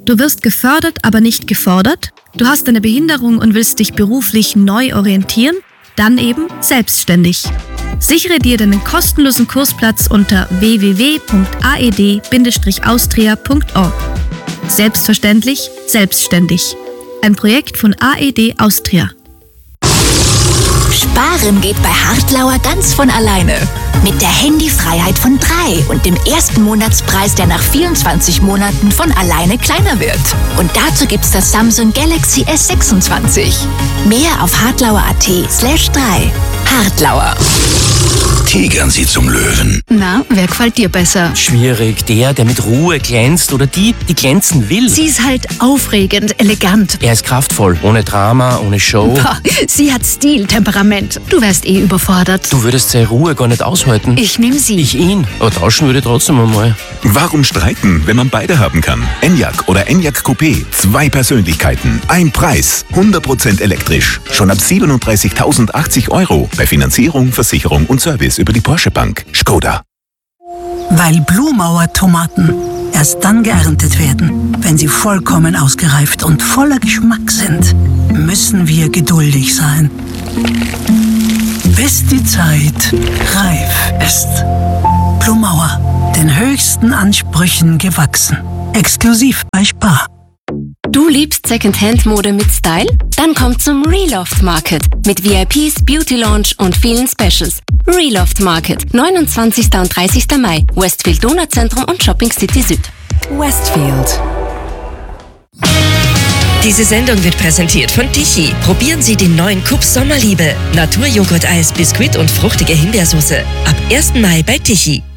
Du wirst gefördert, aber nicht gefordert? Du hast eine Behinderung und willst dich beruflich neu orientieren? Dann eben selbstständig. Sichere dir deinen kostenlosen Kursplatz unter www.aed-austria.org. Selbstverständlich, selbstständig. Ein Projekt von AED Austria. Sparen geht bei Hartlauer ganz von alleine. Mit der Handyfreiheit von 3 und dem ersten Monatspreis, der nach 24 Monaten von alleine kleiner wird. Und dazu gibt's das Samsung Galaxy S26. Mehr auf hartlauer.at/3. Hartlauer. Tigern Sie zum Löwen. Na, wer gefällt dir besser? Schwierig. Der mit Ruhe glänzt oder die glänzen will. Sie ist halt aufregend, elegant. Er ist kraftvoll, ohne Drama, ohne Show. Boah, sie hat Stil, Temperament. Du wärst überfordert. Du würdest seine Ruhe gar nicht aushalten. Ich nehme sie. Ich ihn. Aber tauschen würde trotzdem einmal. Warum streiten, wenn man beide haben kann? Enyaq oder Enyaq Coupé. 2 Persönlichkeiten, ein Preis. 100% elektrisch. Schon ab 37.080 € bei Finanzierung, Versicherung und Service über die Porsche Bank. Skoda. Weil Blumauer Tomaten erst dann geerntet werden, wenn sie vollkommen ausgereift und voller Geschmack sind, müssen wir geduldig sein. Bis die Zeit reif ist. Blumauer, den höchsten Ansprüchen gewachsen. Exklusiv bei Spar. Du liebst Secondhand-Mode mit Style? Dann komm zum Reloft Market mit VIPs, Beauty Lounge und vielen Specials. Reloft Market, 29. und 30. Mai, Westfield Donauzentrum und Shopping City Süd. Westfield. Diese Sendung wird präsentiert von Tichy. Probieren Sie den neuen Kups Sommerliebe. Naturjoghurt-Eis, Biskuit und fruchtige Himbeersoße. Ab 1. Mai bei Tichy.